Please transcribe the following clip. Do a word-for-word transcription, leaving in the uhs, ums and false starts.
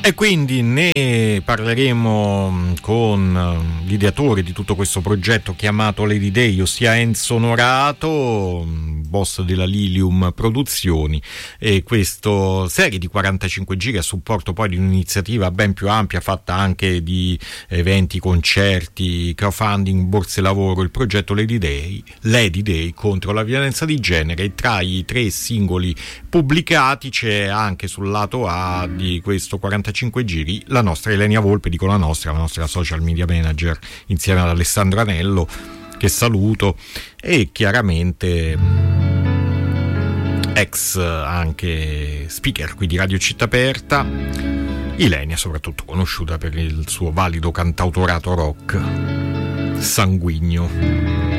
E quindi ne parleremo con l'ideatore di tutto questo progetto chiamato Lady Day, ossia Enzo Norato, boss della Lilium Produzioni, e questa serie di quarantacinque giri a supporto poi di un'iniziativa ben più ampia fatta anche di eventi, concerti, crowdfunding, borse lavoro, il progetto Lady Day, Lady Day contro la violenza di genere. Tra i tre singoli pubblicati c'è anche sul lato A di questo quarantacinque giri la nostra Elenia Volpe, dico la nostra, la nostra social media manager, insieme ad Alessandro Anello, che saluto, e chiaramente ex anche speaker qui di Radio Città Aperta, Ilenia, soprattutto conosciuta per il suo valido cantautorato rock sanguigno.